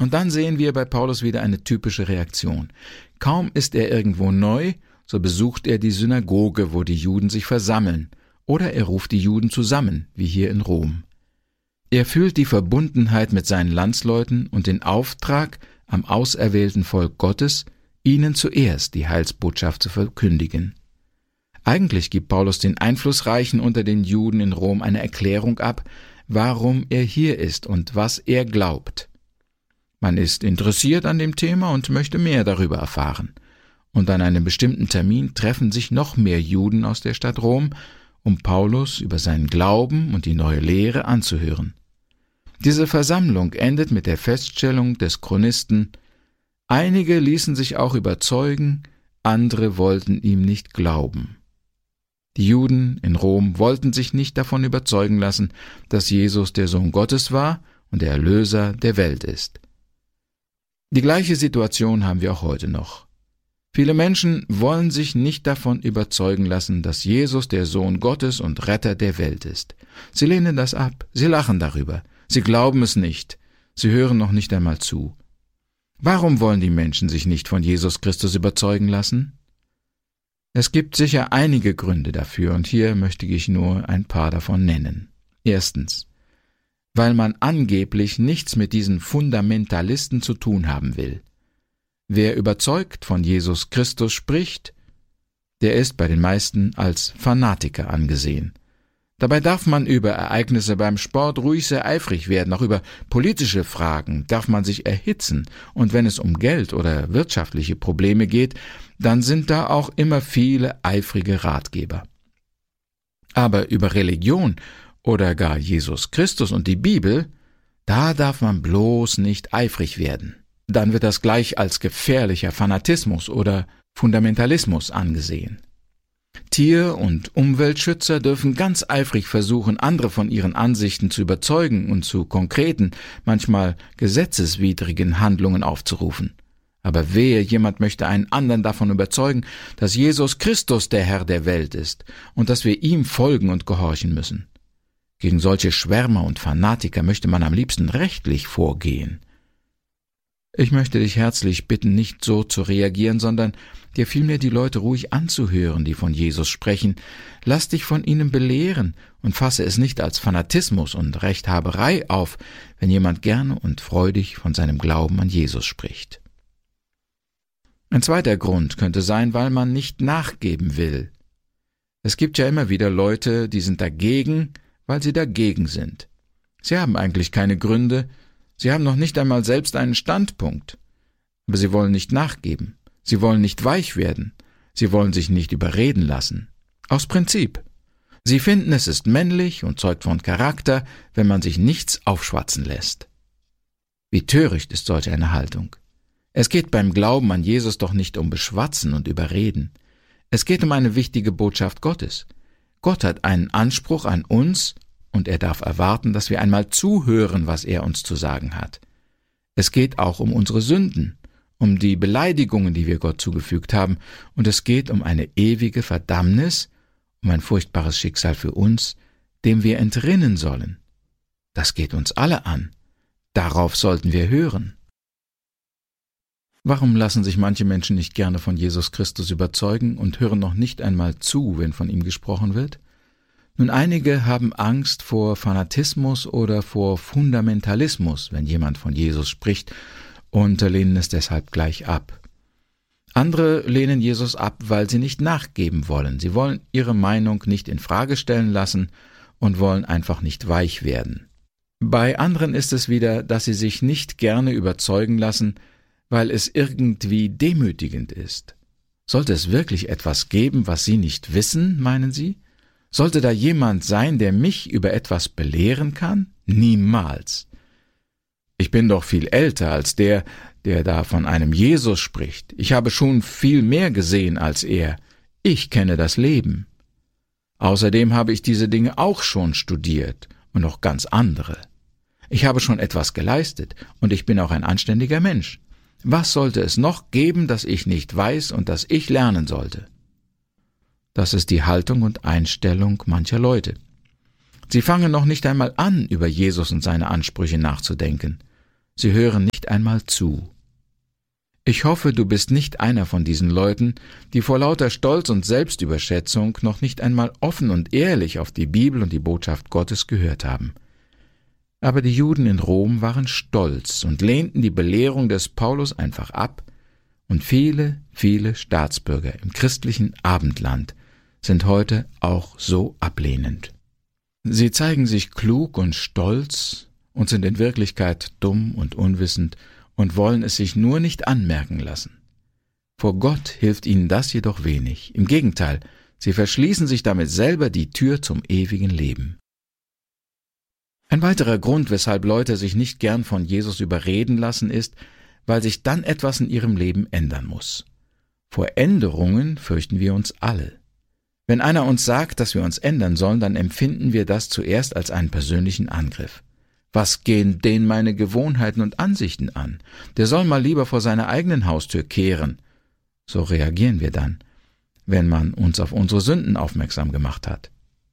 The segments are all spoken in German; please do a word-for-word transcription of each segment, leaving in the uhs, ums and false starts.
Und dann sehen wir bei Paulus wieder eine typische Reaktion. Kaum ist er irgendwo neu, so besucht er die Synagoge, wo die Juden sich versammeln, oder er ruft die Juden zusammen, wie hier in Rom. Er fühlt die Verbundenheit mit seinen Landsleuten und den Auftrag am auserwählten Volk Gottes, ihnen zuerst die Heilsbotschaft zu verkündigen. Eigentlich gibt Paulus den Einflussreichen unter den Juden in Rom eine Erklärung ab, warum er hier ist und was er glaubt. Man ist interessiert an dem Thema und möchte mehr darüber erfahren. Und an einem bestimmten Termin treffen sich noch mehr Juden aus der Stadt Rom, um Paulus über seinen Glauben und die neue Lehre anzuhören. Diese Versammlung endet mit der Feststellung des Chronisten: Einige ließen sich auch überzeugen, andere wollten ihm nicht glauben. Die Juden in Rom wollten sich nicht davon überzeugen lassen, dass Jesus der Sohn Gottes war und der Erlöser der Welt ist. Die gleiche Situation haben wir auch heute noch. Viele Menschen wollen sich nicht davon überzeugen lassen, dass Jesus der Sohn Gottes und Retter der Welt ist. Sie lehnen das ab, sie lachen darüber, sie glauben es nicht, sie hören noch nicht einmal zu. Warum wollen die Menschen sich nicht von Jesus Christus überzeugen lassen? Es gibt sicher einige Gründe dafür, und hier möchte ich nur ein paar davon nennen. Erstens, weil man angeblich nichts mit diesen Fundamentalisten zu tun haben will. Wer überzeugt von Jesus Christus spricht, der ist bei den meisten als Fanatiker angesehen. Dabei darf man über Ereignisse beim Sport ruhig sehr eifrig werden, auch über politische Fragen darf man sich erhitzen, und wenn es um Geld oder wirtschaftliche Probleme geht, dann sind da auch immer viele eifrige Ratgeber. Aber über Religion oder gar Jesus Christus und die Bibel, da darf man bloß nicht eifrig werden. Dann wird das gleich als gefährlicher Fanatismus oder Fundamentalismus angesehen. Tier- und Umweltschützer dürfen ganz eifrig versuchen, andere von ihren Ansichten zu überzeugen und zu konkreten, manchmal gesetzeswidrigen Handlungen aufzurufen. Aber wehe, jemand möchte einen anderen davon überzeugen, dass Jesus Christus der Herr der Welt ist und dass wir ihm folgen und gehorchen müssen. Gegen solche Schwärmer und Fanatiker möchte man am liebsten rechtlich vorgehen. Ich möchte dich herzlich bitten, nicht so zu reagieren, sondern dir vielmehr die Leute ruhig anzuhören, die von Jesus sprechen. Lass dich von ihnen belehren und fasse es nicht als Fanatismus und Rechthaberei auf, wenn jemand gerne und freudig von seinem Glauben an Jesus spricht. Ein zweiter Grund könnte sein, weil man nicht nachgeben will. Es gibt ja immer wieder Leute, die sind dagegen, weil sie dagegen sind. Sie haben eigentlich keine Gründe, sie haben noch nicht einmal selbst einen Standpunkt. Aber sie wollen nicht nachgeben, sie wollen nicht weich werden, sie wollen sich nicht überreden lassen. Aus Prinzip. Sie finden, es ist männlich und zeugt von Charakter, wenn man sich nichts aufschwatzen lässt. Wie töricht ist solch eine Haltung. Es geht beim Glauben an Jesus doch nicht um Beschwatzen und Überreden. Es geht um eine wichtige Botschaft Gottes. Gott hat einen Anspruch an uns, und er darf erwarten, dass wir einmal zuhören, was er uns zu sagen hat. Es geht auch um unsere Sünden, um die Beleidigungen, die wir Gott zugefügt haben, und es geht um eine ewige Verdammnis, um ein furchtbares Schicksal für uns, dem wir entrinnen sollen. Das geht uns alle an. Darauf sollten wir hören. Warum lassen sich manche Menschen nicht gerne von Jesus Christus überzeugen und hören noch nicht einmal zu, wenn von ihm gesprochen wird? Nun, einige haben Angst vor Fanatismus oder vor Fundamentalismus, wenn jemand von Jesus spricht, und lehnen es deshalb gleich ab. Andere lehnen Jesus ab, weil sie nicht nachgeben wollen. Sie wollen ihre Meinung nicht in Frage stellen lassen und wollen einfach nicht weich werden. Bei anderen ist es wieder, dass sie sich nicht gerne überzeugen lassen, weil es irgendwie demütigend ist. Sollte es wirklich etwas geben, was Sie nicht wissen, meinen Sie? Sollte da jemand sein, der mich über etwas belehren kann? Niemals. Ich bin doch viel älter als der, der da von einem Jesus spricht. Ich habe schon viel mehr gesehen als er. Ich kenne das Leben. Außerdem habe ich diese Dinge auch schon studiert und noch ganz andere. Ich habe schon etwas geleistet und ich bin auch ein anständiger Mensch. Was sollte es noch geben, das ich nicht weiß und das ich lernen sollte? Das ist die Haltung und Einstellung mancher Leute. Sie fangen noch nicht einmal an, über Jesus und seine Ansprüche nachzudenken. Sie hören nicht einmal zu. Ich hoffe, du bist nicht einer von diesen Leuten, die vor lauter Stolz und Selbstüberschätzung noch nicht einmal offen und ehrlich auf die Bibel und die Botschaft Gottes gehört haben. Aber die Juden in Rom waren stolz und lehnten die Belehrung des Paulus einfach ab, und viele, viele Staatsbürger im christlichen Abendland sind heute auch so ablehnend. Sie zeigen sich klug und stolz und sind in Wirklichkeit dumm und unwissend und wollen es sich nur nicht anmerken lassen. Vor Gott hilft ihnen das jedoch wenig. Im Gegenteil, sie verschließen sich damit selber die Tür zum ewigen Leben. Ein weiterer Grund, weshalb Leute sich nicht gern von Jesus überreden lassen, ist, weil sich dann etwas in ihrem Leben ändern muss. Vor Änderungen fürchten wir uns alle. Wenn einer uns sagt, dass wir uns ändern sollen, dann empfinden wir das zuerst als einen persönlichen Angriff. Was gehen den meine Gewohnheiten und Ansichten an? Der soll mal lieber vor seiner eigenen Haustür kehren. So reagieren wir dann, wenn man uns auf unsere Sünden aufmerksam gemacht hat.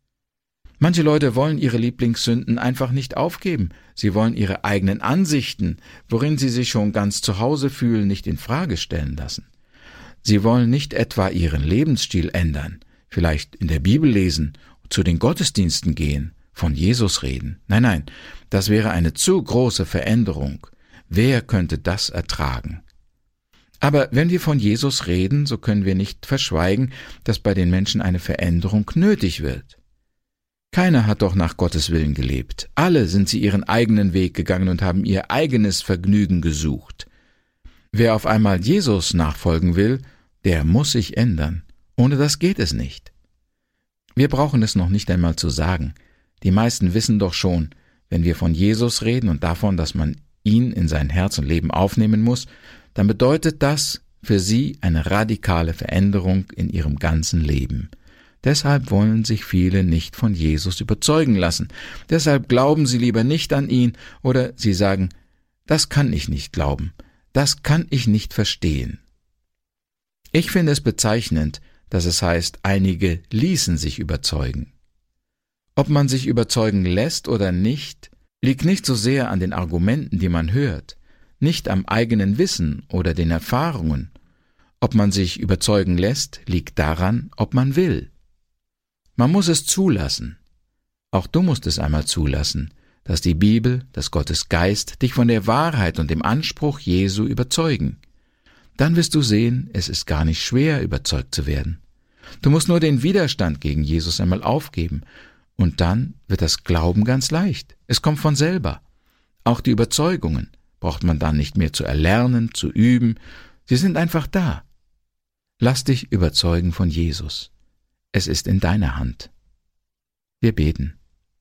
Manche Leute wollen ihre Lieblingssünden einfach nicht aufgeben. Sie wollen ihre eigenen Ansichten, worin sie sich schon ganz zu Hause fühlen, nicht in Frage stellen lassen. Sie wollen nicht etwa ihren Lebensstil ändern, vielleicht in der Bibel lesen, zu den Gottesdiensten gehen, von Jesus reden. Nein, nein, das wäre eine zu große Veränderung. Wer könnte das ertragen? Aber wenn wir von Jesus reden, so können wir nicht verschweigen, dass bei den Menschen eine Veränderung nötig wird. Keiner hat doch nach Gottes Willen gelebt. Alle sind sie ihren eigenen Weg gegangen und haben ihr eigenes Vergnügen gesucht. Wer auf einmal Jesus nachfolgen will, der muss sich ändern. Ohne das geht es nicht. Wir brauchen es noch nicht einmal zu sagen. Die meisten wissen doch schon, wenn wir von Jesus reden und davon, dass man ihn in sein Herz und Leben aufnehmen muss, dann bedeutet das für sie eine radikale Veränderung in ihrem ganzen Leben. Deshalb wollen sich viele nicht von Jesus überzeugen lassen. Deshalb glauben sie lieber nicht an ihn oder sie sagen, das kann ich nicht glauben, das kann ich nicht verstehen. Ich finde es bezeichnend, dass es heißt, einige ließen sich überzeugen. Ob man sich überzeugen lässt oder nicht, liegt nicht so sehr an den Argumenten, die man hört, nicht am eigenen Wissen oder den Erfahrungen. Ob man sich überzeugen lässt, liegt daran, ob man will. Man muss es zulassen. Auch du musst es einmal zulassen, dass die Bibel, dass Gottes Geist dich von der Wahrheit und dem Anspruch Jesu überzeugen. Dann wirst du sehen, es ist gar nicht schwer, überzeugt zu werden. Du musst nur den Widerstand gegen Jesus einmal aufgeben, und dann wird das Glauben ganz leicht. Es kommt von selber. Auch die Überzeugungen braucht man dann nicht mehr zu erlernen, zu üben. Sie sind einfach da. Lass dich überzeugen von Jesus. Es ist in deiner Hand. Wir beten.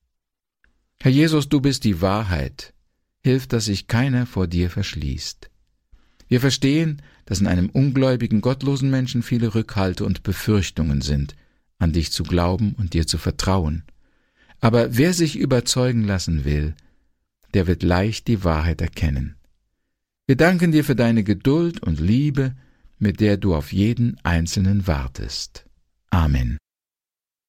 Herr Jesus, du bist die Wahrheit. Hilf, dass sich keiner vor dir verschließt. Wir verstehen, dass in einem ungläubigen, gottlosen Menschen viele Rückhalte und Befürchtungen sind, an dich zu glauben und dir zu vertrauen. Aber wer sich überzeugen lassen will, der wird leicht die Wahrheit erkennen. Wir danken dir für deine Geduld und Liebe, mit der du auf jeden Einzelnen wartest. Amen.